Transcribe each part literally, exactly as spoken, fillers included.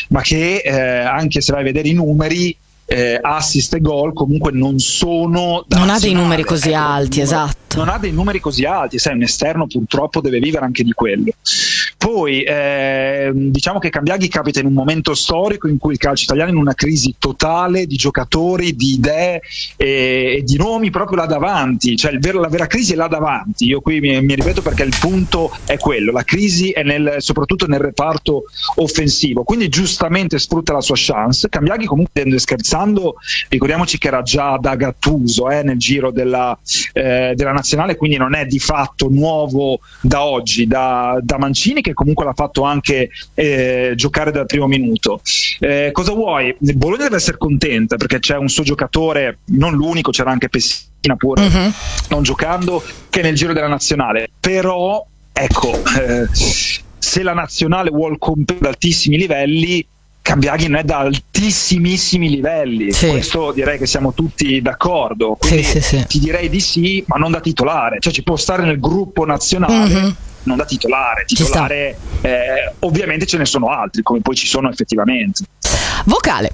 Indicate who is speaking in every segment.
Speaker 1: ma che eh, anche se vai a vedere i numeri, Eh, assist e gol comunque non sono da
Speaker 2: non ha dei numeri così
Speaker 1: ecco,
Speaker 2: alti, esatto,
Speaker 1: non ha dei numeri così alti, sai, un esterno purtroppo deve vivere anche di quello. Poi eh, diciamo che Cambiaghi capita in un momento storico in cui il calcio italiano è in una crisi totale di giocatori, di idee e, e di nomi proprio là davanti, cioè il vero, la vera crisi è là davanti. Io qui mi, mi ripeto perché il punto è quello, la crisi è nel, soprattutto nel reparto offensivo, quindi giustamente sfrutta la sua chance. Cambiaghi comunque scherzando, ricordiamoci che era già da Gattuso eh, nel giro della, eh, della nazionale, quindi non è di fatto nuovo da oggi, da, da Mancini, che comunque l'ha fatto anche eh, giocare dal primo minuto. Eh, cosa vuoi? Il Bologna deve essere contenta perché c'è un suo giocatore, non l'unico, c'era anche Pessina pure uh-huh. non giocando, che è nel giro della nazionale, però ecco eh, se la nazionale vuol competere ad altissimi livelli, Cambiaghi non è da altissimissimi livelli, sì. Questo direi che siamo tutti d'accordo, quindi sì, sì, sì. ti direi di sì, ma non da titolare, cioè ci può stare nel gruppo nazionale, mm-hmm. non da titolare, titolare eh, ovviamente ce ne sono altri, come poi ci sono effettivamente.
Speaker 2: Vocale.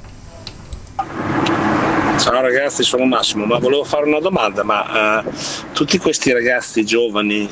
Speaker 3: Ciao ragazzi, sono Massimo, ma volevo fare una domanda, ma uh, tutti questi ragazzi giovani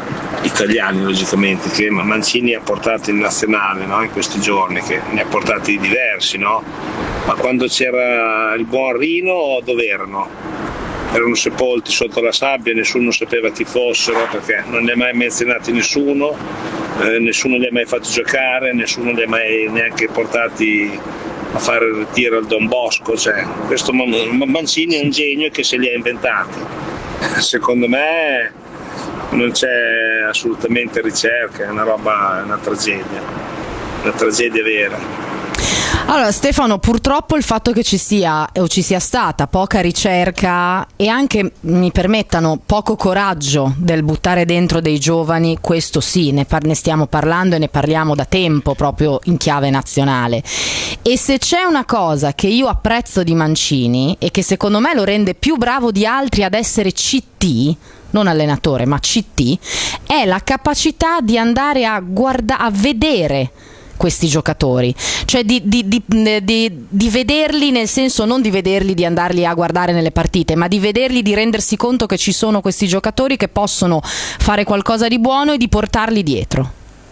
Speaker 3: italiani logicamente che Mancini ha portato in nazionale, no? In questi giorni, che ne ha portati diversi, no? Ma quando c'era il buon Rino dove erano? Erano sepolti sotto la sabbia, nessuno sapeva chi fossero perché non li ha mai menzionati nessuno, eh, nessuno li ha mai fatti giocare, nessuno li ha mai neanche portati a fare il ritiro al Don Bosco, cioè questo Mancini è un genio che se li ha inventati. Secondo me non c'è assolutamente ricerca, è una roba, è una tragedia, una tragedia vera.
Speaker 2: Allora Stefano, purtroppo il fatto che ci sia o ci sia stata poca ricerca e anche, mi permettano, poco coraggio del buttare dentro dei giovani, questo sì, ne, par- ne stiamo parlando e ne parliamo da tempo proprio in chiave nazionale. E se c'è una cosa che io apprezzo di Mancini e che secondo me lo rende più bravo di altri ad essere C T, non allenatore ma C T, è la capacità di andare a guardare, a vedere questi giocatori, cioè di, di, di, di, di vederli, nel senso non di vederli, di andarli a guardare nelle partite, ma di vederli, di rendersi conto che ci sono questi giocatori che possono fare qualcosa di buono e di portarli dietro.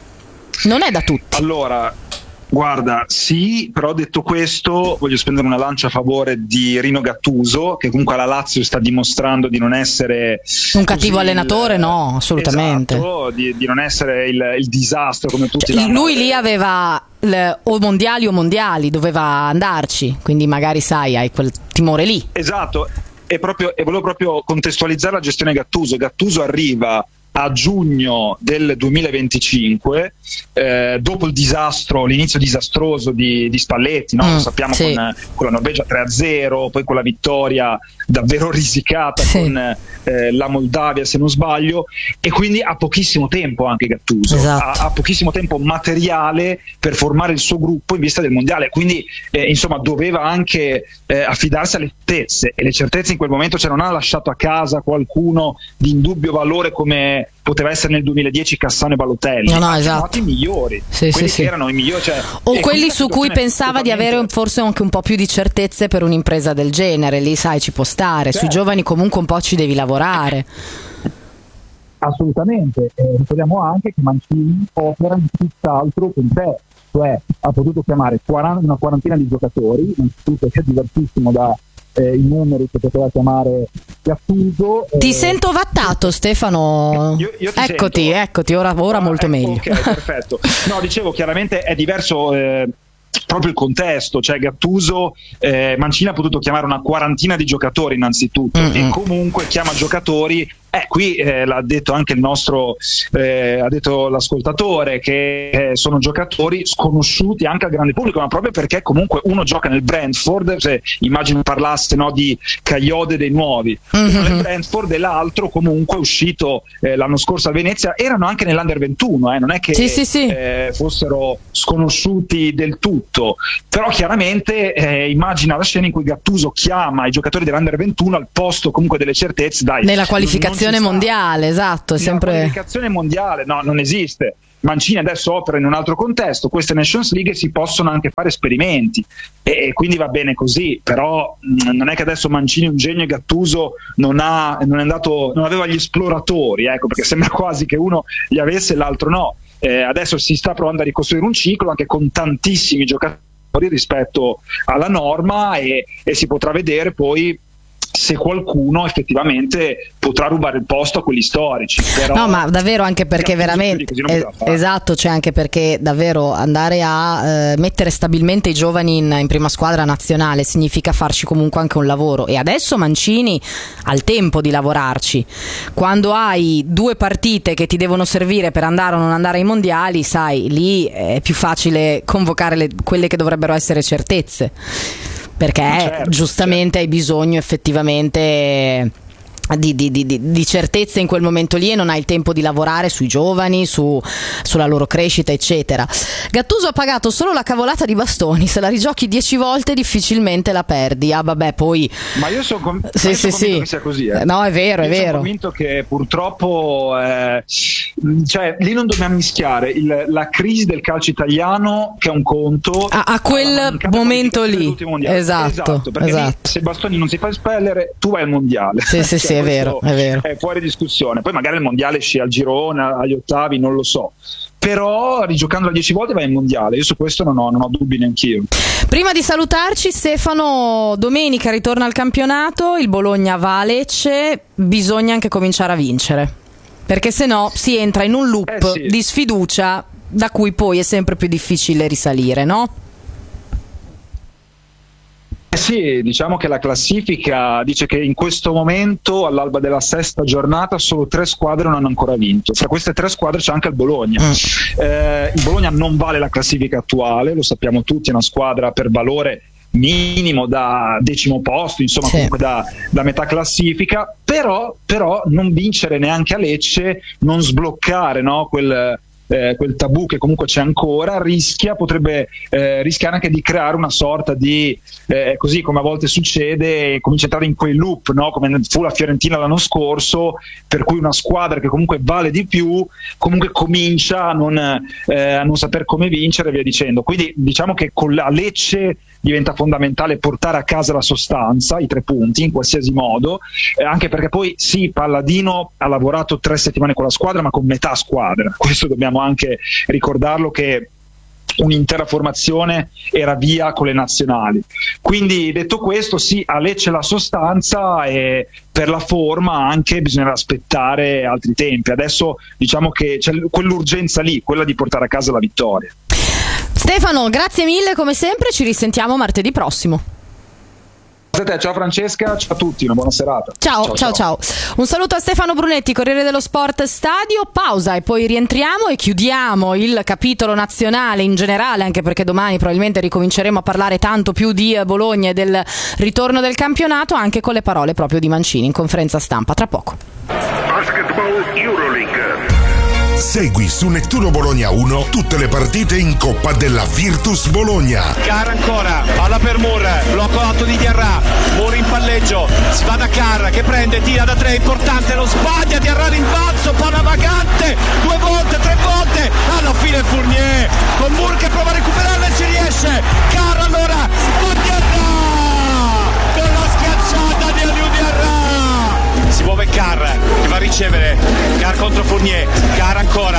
Speaker 2: Non è da tutti.
Speaker 1: Allora, guarda, sì, però detto questo voglio spendere una lancia a favore di Rino Gattuso, che comunque alla Lazio sta dimostrando di non essere
Speaker 2: un cattivo allenatore, il, no, assolutamente,
Speaker 1: esatto, di, di non essere il, il disastro come tutti,
Speaker 2: cioè, lui lì aveva il, o mondiali o mondiali, doveva andarci, quindi magari sai, hai quel timore lì.
Speaker 1: Esatto, e, proprio, e volevo proprio contestualizzare la gestione Gattuso. Gattuso arriva a giugno del duemilaventicinque, eh, dopo il disastro, l'inizio disastroso di, di Spalletti, no? Mm, Lo sappiamo, sì. con, con la Norvegia tre a zero, poi con la vittoria davvero risicata, sì. con eh, la Moldavia se non sbaglio, e quindi ha pochissimo tempo anche Gattuso,
Speaker 2: esatto.
Speaker 1: ha, ha pochissimo tempo materiale per formare il suo gruppo in vista del mondiale, quindi eh, insomma doveva anche eh, affidarsi alle certezze, e le certezze in quel momento, cioè non ha lasciato a casa qualcuno di indubbio valore come poteva essere nel duemiladieci Cassano e Balotelli,
Speaker 2: no, no,
Speaker 1: ha
Speaker 2: esatto.
Speaker 1: i migliori,
Speaker 2: sì,
Speaker 1: quelli
Speaker 2: sì,
Speaker 1: che
Speaker 2: sì.
Speaker 1: erano i migliori, cioè,
Speaker 2: o quelli su cui pensava totalmente... di avere forse anche un po' più di certezze per un'impresa del genere, lì sai ci può stare, certo. Sui giovani comunque un po' ci devi lavorare.
Speaker 4: Assolutamente, eh, ricordiamo anche che Mancini opera in tutt'altro con te, cioè ha potuto chiamare quaranta, una quarantina di giocatori, innanzitutto c'è diversissimo da Eh, i numeri che poteva chiamare Gattuso.
Speaker 2: Ti
Speaker 4: eh,
Speaker 2: sento vattato, Stefano.
Speaker 1: Io, io ti
Speaker 2: eccoti,
Speaker 1: sento.
Speaker 2: eccoti, ora, ora
Speaker 1: ah,
Speaker 2: molto
Speaker 1: ecco,
Speaker 2: meglio.
Speaker 1: Ok, perfetto. No, dicevo, chiaramente è diverso eh, proprio il contesto, cioè Gattuso, eh, Mancini ha potuto chiamare una quarantina di giocatori innanzitutto, mm-hmm. e comunque chiama giocatori. Eh, qui eh, l'ha detto anche il nostro, eh, ha detto l'ascoltatore, che eh, sono giocatori sconosciuti anche al grande pubblico, ma proprio perché comunque uno gioca nel Brentford, se immagino parlasse, no, di Cagliode dei nuovi, mm-hmm. nel Brentford, e l'altro comunque uscito eh, l'anno scorso a Venezia, erano anche nell'Under ventuno, eh, non è che
Speaker 2: sì, sì, sì.
Speaker 1: Eh, fossero sconosciuti del tutto, però chiaramente eh, immagina la scena in cui Gattuso chiama i giocatori dell'Under ventuno al posto comunque delle certezze, dai,
Speaker 2: nella qualificazione mondiale, esatto, è sempre
Speaker 1: la qualificazione mondiale, no, non esiste. Mancini adesso opera in un altro contesto, queste Nations League si possono anche fare esperimenti e, e quindi va bene così, però mh, non è che adesso Mancini è un genio e Gattuso non, ha, non, è andato, non aveva gli esploratori, ecco, perché sembra quasi che uno li avesse e l'altro no. Eh, adesso si sta provando a ricostruire un ciclo anche con tantissimi giocatori rispetto alla norma e, e si potrà vedere poi se qualcuno effettivamente potrà rubare il posto a quelli storici. Però
Speaker 2: no, ma davvero, anche perché veramente eh, esatto, cioè anche perché davvero andare a eh, mettere stabilmente i giovani in, in prima squadra nazionale significa farci comunque anche un lavoro, e adesso Mancini ha il tempo di lavorarci. Quando hai due partite che ti devono servire per andare o non andare ai mondiali, sai, lì è più facile convocare le, quelle che dovrebbero essere certezze, perché certo, giustamente certo. hai bisogno effettivamente Di, di, di, di certezze in quel momento lì, e non hai il tempo di lavorare sui giovani, su, sulla loro crescita eccetera. Gattuso ha pagato solo la cavolata di Bastoni, se la rigiochi dieci volte difficilmente la perdi. Ah vabbè, poi
Speaker 1: ma io sono com-
Speaker 2: sì, sì,
Speaker 1: convinto
Speaker 2: sì.
Speaker 1: che sia così, eh.
Speaker 2: No, è vero,
Speaker 1: io
Speaker 2: è vero.
Speaker 1: Sono convinto che purtroppo eh, cioè lì non dobbiamo mischiare il, la crisi del calcio italiano, che è un conto,
Speaker 2: a, a quel momento lì, esatto,
Speaker 1: esatto, perché
Speaker 2: esatto.
Speaker 1: Lì, se Bastoni non si fa espellere, tu vai al mondiale.
Speaker 2: Sì, sì,
Speaker 1: cioè,
Speaker 2: sì, è vero, è vero.
Speaker 1: È fuori discussione. Poi magari il mondiale esci al girone, agli ottavi, non lo so. Però rigiocandola dieci volte vai al mondiale. Io su questo non ho, non ho dubbi neanch'io.
Speaker 2: Prima di salutarci, Stefano, domenica ritorna al campionato, il Bologna va a Lecce, bisogna anche cominciare a vincere, perché se no si entra in un loop
Speaker 1: eh sì.
Speaker 2: di sfiducia da cui poi è sempre più difficile risalire, no?
Speaker 1: Eh sì, diciamo che la classifica dice che in questo momento, all'alba della sesta giornata, solo tre squadre non hanno ancora vinto. Fra queste tre squadre c'è anche il Bologna. Mm. Eh, il Bologna non vale la classifica attuale, lo sappiamo tutti, è una squadra per valore minimo da decimo posto, insomma, sì. comunque da, da metà classifica, però, però non vincere neanche a Lecce, non sbloccare, no, quel... Eh, quel tabù che comunque c'è ancora, rischia, potrebbe eh, rischiare anche di creare una sorta di eh, così come a volte succede, comincia a entrare in quei loop, no? Come fu la Fiorentina l'anno scorso, per cui una squadra che comunque vale di più comunque comincia a non, eh, a non saper come vincere e via dicendo. Quindi diciamo che con la Lecce diventa fondamentale portare a casa la sostanza, i tre punti in qualsiasi modo, eh, anche perché poi sì, Palladino ha lavorato tre settimane con la squadra, ma con metà squadra, questo dobbiamo anche ricordarlo, che un'intera formazione era via con le nazionali. Quindi detto questo, sì, a Lecce la sostanza, e per la forma anche bisognerà aspettare altri tempi. Adesso diciamo che c'è quell'urgenza lì, quella di portare a casa la vittoria.
Speaker 2: Stefano, grazie mille come sempre, ci risentiamo martedì prossimo.
Speaker 1: Ciao Francesca, ciao a tutti, una buona serata.
Speaker 2: Ciao, ciao, ciao, ciao. Un saluto a Stefano Brunetti, Corriere dello Sport Stadio, pausa e poi rientriamo e chiudiamo il capitolo nazionale in generale, anche perché domani probabilmente ricominceremo a parlare tanto più di Bologna e del ritorno del campionato, anche con le parole proprio di Mancini in conferenza stampa. Tra poco.
Speaker 5: Basketball Euroleague. Segui su Nettuno Bologna uno tutte le partite in Coppa della Virtus Bologna.
Speaker 6: Carra ancora, palla per Moore, blocco alto di Diarra, Moore in palleggio, si va da Carra che prende, tira da tre, importante, lo sbaglia, Diarra rimbalzo, palla vagante, due volte, tre volte, alla fine Fournier, con Moore che prova a recuperarla e ci riesce, Carra allora, con Diarra, con la schiacciata di Aliou Diarra, si muove Carra che va a ricevere, Carra contro Fournier, Carra ancora.